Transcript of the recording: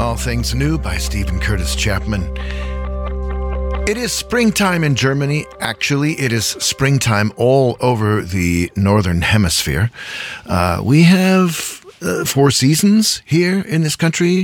All Things New by Stephen Curtis Chapman. It is springtime in Germany. Actually, it is springtime all over the Northern Hemisphere. We have 4 seasons here in this country.